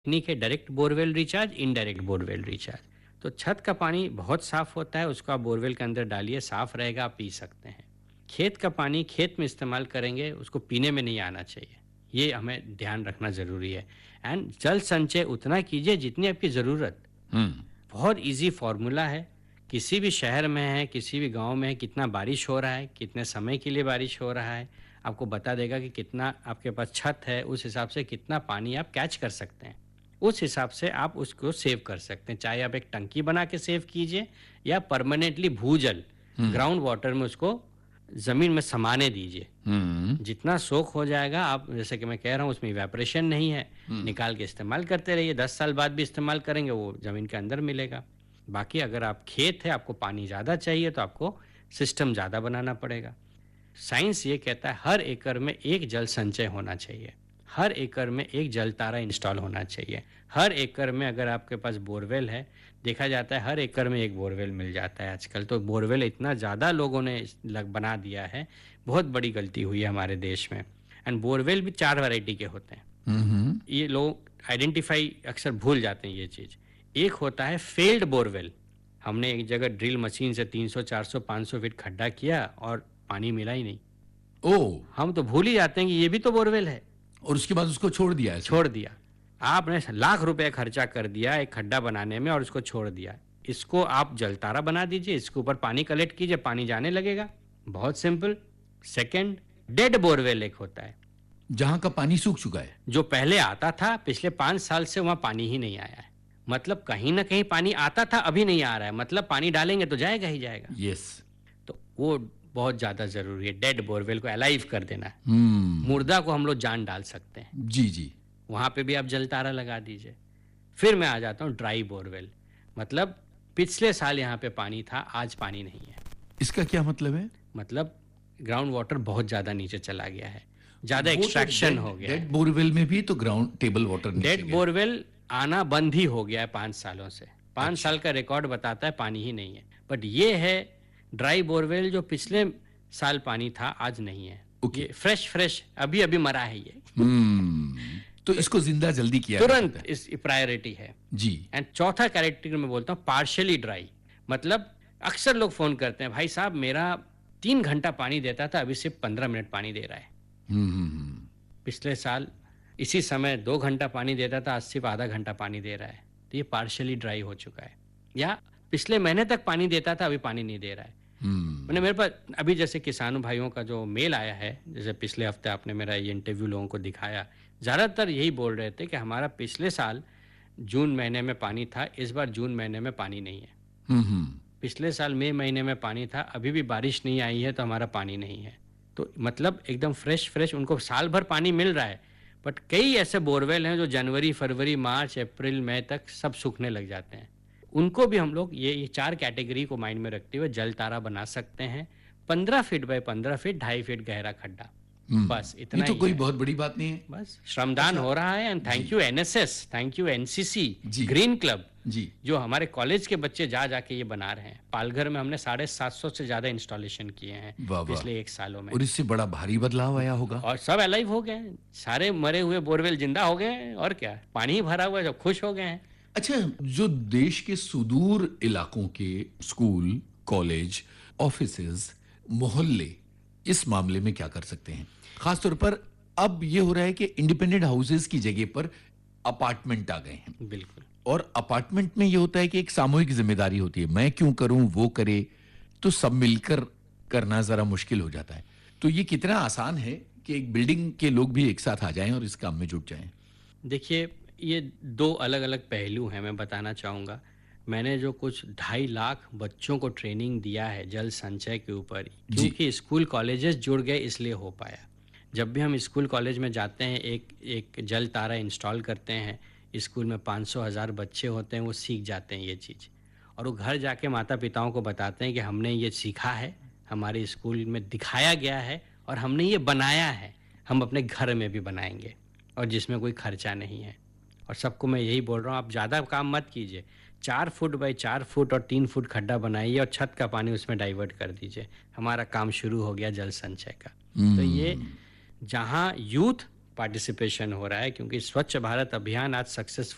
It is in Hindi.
टेक्निक है direct borewell recharge, indirect borewell recharge. तो छत का पानी बहुत साफ होता है, उसको आप बोरवेल के अंदर डालिए, साफ रहेगा, आप पी सकते हैं। खेत का पानी खेत में इस्तेमाल करेंगे, उसको पीने में नहीं आना चाहिए, ये हमें ध्यान रखना ज़रूरी है। एंड जल संचय उतना कीजिए जितनी आपकी ज़रूरत। हम्म। बहुत इजी फॉर्मूला है, किसी भी शहर में है, किसी भी गांव में है, कितना बारिश हो रहा है, कितने समय के लिए बारिश हो रहा है, आपको बता देगा कि कितना आपके पास छत है, उस हिसाब से कितना पानी आप कैच कर सकते हैं, उस हिसाब से आप उसको सेव कर सकते हैं। चाहे आप एक टंकी बना के सेव कीजिए या परमानेंटली भूजल ग्राउंड वाटर में उसको ज़मीन में समाने दीजिए। जितना सोख हो जाएगा, आप जैसे कि मैं कह रहा हूँ, उसमें इवेपोरेशन नहीं है, निकाल के इस्तेमाल करते रहिए, 10 साल बाद भी इस्तेमाल करेंगे, वो ज़मीन के अंदर मिलेगा। बाकी अगर आप खेत है, आपको पानी ज़्यादा चाहिए तो आपको सिस्टम ज़्यादा बनाना पड़ेगा। साइंस ये कहता है हर एकड़ में एक जल संचय होना चाहिए, हर एकड़ में एक जल तारा इंस्टॉल होना चाहिए। हर एकड़ में अगर आपके पास बोरवेल है, देखा जाता है हर एकड़ में एक बोरवेल मिल जाता है आजकल। तो बोरवेल इतना ज़्यादा लोगों ने बना दिया है, बहुत बड़ी गलती हुई है हमारे देश में। एंड बोरवेल भी 4 वैरायटी के होते हैं, ये लोग आइडेंटिफाई अक्सर भूल जाते हैं ये चीज़। एक होता है फेल्ड बोरवेल, हमने एक जगह ड्रिल मशीन से 300 400 500 फीट खड्डा किया और पानी मिला ही नहीं। ओह, हम तो भूल ही जाते हैं कि ये भी तो बोरवेल है, और उसके बाद उसको छोड़ दिया है। छोड़ दिया। आपने लाख रुपए खर्चा कर दिया एक खड्डा बनाने में और उसको छोड़ दिया। इसको आप जलतारा बना दीजिए, इसके ऊपर पानी कलेक्ट कीजिए, पानी जाने लगेगा, बहुत सिंपल। सेकंड, डेड बोरवेल एक होता है, जहां का पानी सूख चुका है। जो पहले आता था, पिछले 5 साल से वहां पानी ही नहीं आया है। मतलब कहीं ना कहीं पानी आता था, अभी नहीं आ रहा है, मतलब पानी डालेंगे तो जाएगा ही जाएगा। यस। तो वो बहुत ज्यादा जरूरी है, डेड बोरवेल को अलाइव कर देना है। हम्म। मुर्दा को हम लोग जान डाल सकते हैं, जी जी। वहां पे भी आप जलतारा लगा दीजिए। फिर मैं आ जाता हूँ ड्राई बोरवेल, मतलब पिछले साल यहाँ पे पानी था, आज पानी नहीं है। इसका क्या मतलब है? मतलब ग्राउंड वाटर बहुत ज्यादा नीचे चला गया है, ज्यादा एक्सट्रैक्शन हो गया है। डेड बोरवेल में भी तो ग्राउंड टेबल वाटर नीचे डेड गया। बोरवेल आना बंद ही हो गया है 5 सालों से। 5 अच्छा। साल का रिकॉर्ड बताता है पानी ही नहीं है। बट ये है ड्राई बोरवेल, जो पिछले साल पानी था, आज नहीं है। ओके। ये फ्रेश अभी अभी मरा है ये। तो इसको जिंदा जल्दी किया जा तुरंत सकता है। इस प्रायोरिटी है जी। एंड चौथा कैरेक्टर मैं बोलता हूँ पार्शियली ड्राई। मतलब अक्सर लोग फोन करते हैं, भाई साहब मेरा 3 घंटा पानी देता था, अभी सिर्फ 15 मिनट पानी दे रहा है। पिछले साल इसी समय 2 घंटा पानी देता था, आज सिर्फ आधा घंटा पानी दे रहा है। तो ये पार्शियली ड्राई हो चुका है। या पिछले महीने तक पानी देता था, अभी पानी नहीं दे रहा है। मैंने मेरे पास अभी जैसे किसानों भाइयों का जो मेल आया है, जैसे पिछले हफ्ते आपने मेरा ये इंटरव्यू लोगों को दिखाया, ज़्यादातर यही बोल रहे थे कि हमारा पिछले साल जून महीने में पानी था, इस बार जून महीने में पानी नहीं है। पिछले साल मई महीने में पानी था, अभी भी बारिश नहीं आई है तो हमारा पानी नहीं है। तो मतलब एकदम फ्रेश उनको साल भर पानी मिल रहा है। बट कई ऐसे बोरवेल हैं जो जनवरी फरवरी मार्च अप्रैल मई तक सब सूखने लग जाते हैं। उनको भी हम लोग ये 4 कैटेगरी को माइंड में रखते हुए जल तारा बना सकते हैं। 15 फीट बाय 15 फीट, 2.5 फीट गहरा खड्डा, बस इतना ये तो ही कोई है। बहुत बड़ी बात नहीं है। बस श्रमदान हो रहा है। And thank you NSS, thank you NCC, ji. Green club, जी। जो हमारे कॉलेज के बच्चे जा जाके ये बना रहे हैं। पालघर में हमने 750 से ज्यादा इंस्टॉलेशन किए हैं वाह वाह। पिछले 1 सालों में, और इससे बड़ा भारी बदलाव आया होगा। और सब अलाइव हो गए हैं। सारे मरे हुए बोरवेल जिंदा हो गए हैं, और क्या, पानी ही भरा हुआ है, सब खुश हो गए हैं। अच्छा, जो देश के सुदूर इलाकों के स्कूल, कॉलेज, ऑफिसेज, मोहल्ले इस मामले में क्या कर सकते हैं? खासतौर पर अब ये हो रहा है कि इंडिपेंडेंट हाउसेज की जगह पर अपार्टमेंट आ गए हैं। बिल्कुल। और अपार्टमेंट में ये होता है कि एक सामूहिक जिम्मेदारी होती है, मैं क्यों करूं वो करे, तो सब मिलकर करना जरा मुश्किल हो जाता है। तो ये कितना आसान है कि एक बिल्डिंग के लोग भी एक साथ आ जाएं और इस काम में जुट जाएं। देखिए, ये 2 अलग अलग पहलू हैं, मैं बताना चाहूँगा। मैंने जो कुछ 2.5 लाख बच्चों को ट्रेनिंग दिया है जल संचय के ऊपर, क्योंकि स्कूल कॉलेजेस जुड़ गए इसलिए हो पाया। जब भी हम स्कूल कॉलेज में जाते हैं, एक जल तारा इंस्टॉल करते हैं, स्कूल में 500,000 बच्चे होते हैं, वो सीख जाते हैं ये चीज़, और वो घर जाके माता पिताओं को बताते हैं कि हमने ये सीखा है, हमारे स्कूल में दिखाया गया है और हमने ये बनाया है, हम अपने घर में भी बनाएंगे, और जिसमें कोई खर्चा नहीं है। और सबको मैं यही बोल रहा हूँ, आप ज़्यादा काम मत कीजिए, 4 फुट बाई 4 फुट और 3 फुट खड्डा बनाइए और छत का पानी उसमें डाइवर्ट कर दीजिए, हमारा काम शुरू हो गया जल संचय का। तो ये जहाँ यूथ पार्टिसिपेशन हो रहा है, क्योंकि स्वच्छ भारत अभियान आज सक्सेसफुल